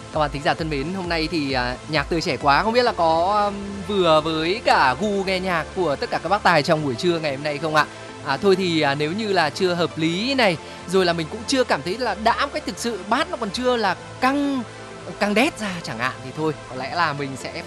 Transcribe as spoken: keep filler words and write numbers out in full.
Các bạn thính giả thân mến, hôm nay thì à, nhạc tươi trẻ quá, không biết là có um, vừa với cả gu nghe nhạc của tất cả các bác tài trong buổi trưa ngày hôm nay không ạ? À, thôi thì à, nếu như là chưa hợp lý này, rồi là mình cũng chưa cảm thấy là đã một cách thực sự, bát nó còn chưa là căng căng đét ra chẳng hạn, thì thôi có lẽ là mình sẽ